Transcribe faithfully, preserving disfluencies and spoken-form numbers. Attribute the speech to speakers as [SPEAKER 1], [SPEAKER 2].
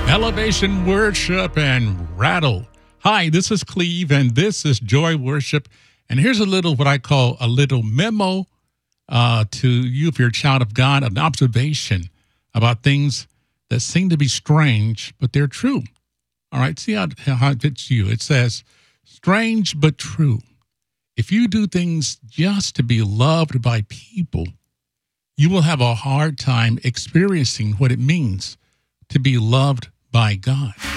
[SPEAKER 1] Elevation Worship and Rattle. Hi, this is Cleve, and this is Joy Worship. And here's a little, what I call a little memo uh, to you, if you're a child of God, an observation about things that seem to be strange, but they're true. All right, see how, how it fits you. It says, strange but true. If you do things just to be loved by people, you will have a hard time experiencing what it means to be loved by God.